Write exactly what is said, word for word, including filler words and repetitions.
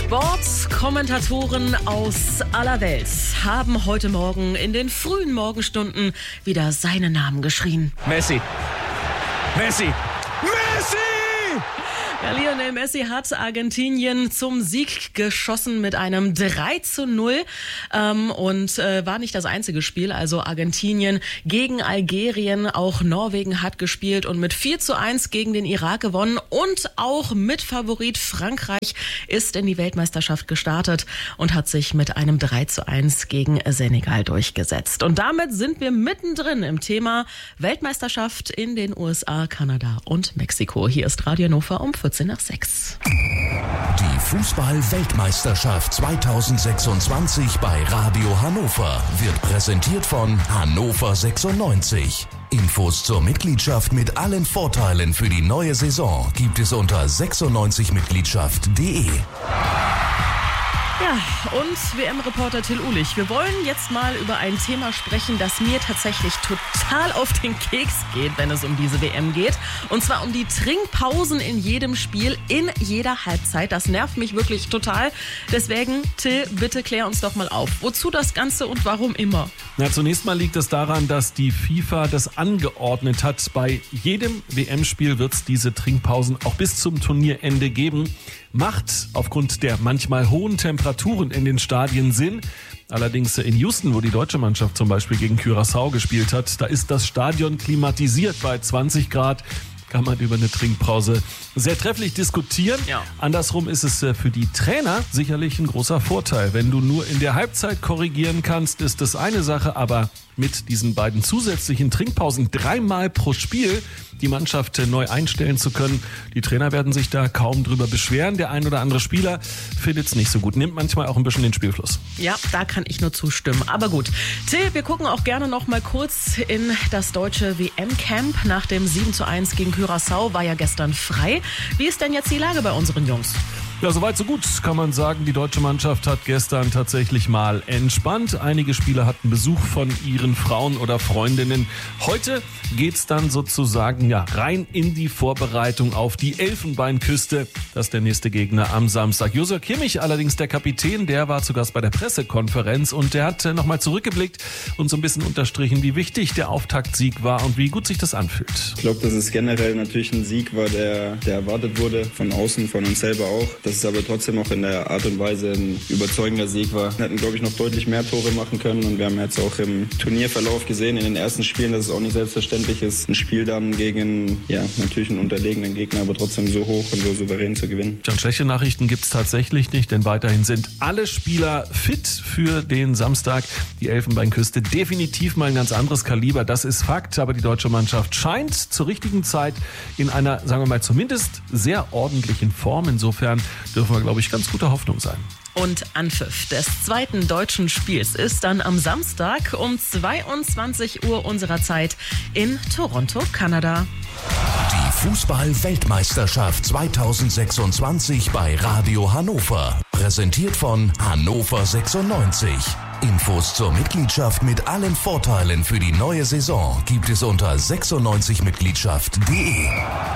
Sportkommentatoren aus aller Welt haben heute Morgen in den frühen Morgenstunden wieder seinen Namen geschrien. Messi. Messi. Messi! Ja, Lionel Messi hat Argentinien zum Sieg geschossen mit einem drei zu null ähm, und äh, war nicht das einzige Spiel. Also Argentinien gegen Algerien, auch Norwegen hat gespielt und mit vier zu eins gegen den Irak gewonnen. Und auch Mitfavorit Frankreich ist in die Weltmeisterschaft gestartet und hat sich mit einem drei zu eins gegen Senegal durchgesetzt. Und damit sind wir mittendrin im Thema Weltmeisterschaft in den U S A, Kanada und Mexiko. Hier ist Radio Hannover um vierzehn nach sechs. Die Fußball-Weltmeisterschaft zweitausendsechsundzwanzig bei Radio Hannover wird präsentiert von Hannover sechsundneunzig. Infos zur Mitgliedschaft mit allen Vorteilen für die neue Saison gibt es unter sechsundneunzig mitgliedschaft punkt de. Ja, und W M-Reporter Till Uhlich. Wir wollen jetzt mal über ein Thema sprechen, das mir tatsächlich total auf den Keks geht, wenn es um diese W M geht. Und zwar um die Trinkpausen in jedem Spiel, in jeder Halbzeit. Das nervt mich wirklich total. Deswegen, Till, bitte klär uns doch mal auf. Wozu das Ganze und warum immer? Na, zunächst mal liegt es daran, dass die FIFA das angeordnet hat. Bei jedem W M-Spiel wird es diese Trinkpausen auch bis zum Turnierende geben. Macht aufgrund der manchmal hohen Temperaturen in den Stadien Sinn. Allerdings in Houston, wo die deutsche Mannschaft zum Beispiel gegen Curaçao gespielt hat, da ist das Stadion klimatisiert bei zwanzig Grad. Kann man über eine Trinkpause sehr trefflich diskutieren. Ja. Andersrum ist es für die Trainer sicherlich ein großer Vorteil. Wenn du nur in der Halbzeit korrigieren kannst, ist das eine Sache, aber mit diesen beiden zusätzlichen Trinkpausen dreimal pro Spiel die Mannschaft neu einstellen zu können. Die Trainer werden sich da kaum drüber beschweren. Der ein oder andere Spieler findet es nicht so gut. Nimmt manchmal auch ein bisschen den Spielfluss. Ja, da kann ich nur zustimmen. Aber gut. Till, wir gucken auch gerne noch mal kurz in das deutsche W M-Camp. Nach dem sieben zu eins gegen Curaçao war ja gestern frei. Wie ist denn jetzt die Lage bei unseren Jungs? Ja, soweit so gut, kann man sagen. Die deutsche Mannschaft hat gestern tatsächlich mal entspannt. Einige Spieler hatten Besuch von ihren Frauen oder Freundinnen. Heute geht's dann sozusagen ja rein in die Vorbereitung auf die Elfenbeinküste. Das ist der nächste Gegner am Samstag. Joshua Kimmich, allerdings der Kapitän, der war zu Gast bei der Pressekonferenz und der hat nochmal zurückgeblickt und so ein bisschen unterstrichen, wie wichtig der Auftaktsieg war und wie gut sich das anfühlt. Ich glaube, dass es generell natürlich ein Sieg war, der, der erwartet wurde, von außen, von uns selber auch. Dass es aber trotzdem auch in der Art und Weise ein überzeugender Sieg war. Wir hätten, glaube ich, noch deutlich mehr Tore machen können und wir haben jetzt auch im Turnierverlauf gesehen, in den ersten Spielen, dass es auch nicht selbstverständlich ist, ein Spiel dann gegen, ja, natürlich einen unterlegenen Gegner, aber trotzdem so hoch und so souverän zu gewinnen. Dann schlechte Nachrichten gibt es tatsächlich nicht, denn weiterhin sind alle Spieler fit für den Samstag. Die Elfenbeinküste definitiv mal ein ganz anderes Kaliber, das ist Fakt, aber die deutsche Mannschaft scheint zur richtigen Zeit in einer, sagen wir mal, zumindest sehr ordentlichen Form. Insofern dürfen wir, glaube ich, ganz guter Hoffnung sein. Und Anpfiff des zweiten deutschen Spiels ist dann am Samstag um zweiundzwanzig Uhr unserer Zeit in Toronto, Kanada. Die Fußball-Weltmeisterschaft zweitausendsechsundzwanzig bei Radio Hannover. Präsentiert von Hannover sechsundneunzig. Infos zur Mitgliedschaft mit allen Vorteilen für die neue Saison gibt es unter sechsundneunzig mitgliedschaft punkt de.